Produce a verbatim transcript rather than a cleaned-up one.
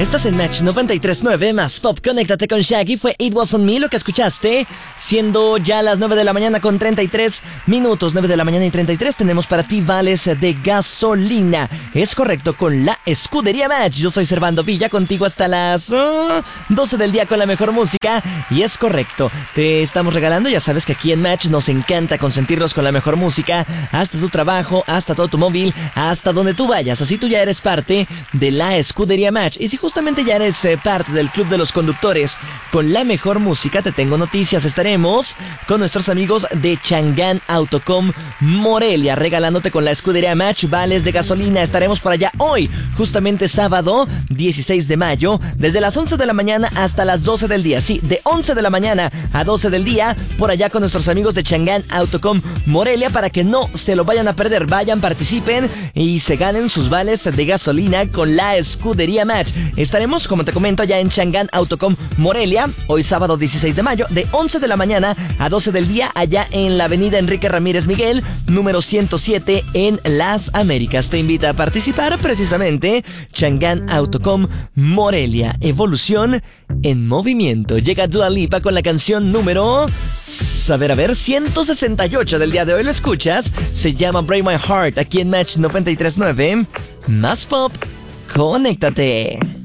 Estás en Match noventa y tres punto nueve más Pop. Conéctate con Shaggy. Fue It Wasn't Me lo que escuchaste. Siendo ya las nueve de la mañana con treinta y tres minutos. nueve de la mañana y treinta y tres. Tenemos para ti vales de gasolina. Es correcto, con la Escudería Match. Yo soy Servando Villa, contigo hasta las uh, doce del día con la mejor música. Y es correcto, te estamos regalando. Ya sabes que aquí en Match nos encanta consentirlos con la mejor música. Hasta tu trabajo, hasta todo tu móvil, hasta donde tú vayas. Así tú ya eres parte de la Escudería Match. Y si justamente ya eres eh, parte del club de los conductores con la mejor música, te tengo noticias. Estaremos con nuestros amigos de Chang'an Autocom Morelia, regalándote con la Escudería Match vales de gasolina. Estaremos por allá hoy, justamente sábado dieciséis de mayo, desde las once de la mañana hasta las doce del día. Sí, de once de la mañana a doce del día, por allá con nuestros amigos de Chang'an Autocom Morelia, para que no se lo vayan a perder. Vayan, participen y se ganen sus vales de gasolina con la Escudería Match. Estaremos, como te comento, allá en Chang'an Autocom Morelia, hoy sábado dieciséis de mayo, de once de la mañana a doce del día, allá en la avenida Enrique Ramírez Miguel, número ciento siete, en Las Américas. Te invita a participar precisamente Chang'an Autocom Morelia. Evolución en movimiento. Llega Dua Lipa con la canción número... A ver, a ver, ciento sesenta y ocho del día de hoy. Lo escuchas. Se llama Break My Heart, aquí en Match noventa y tres punto nueve. Más Pop. Conéctate.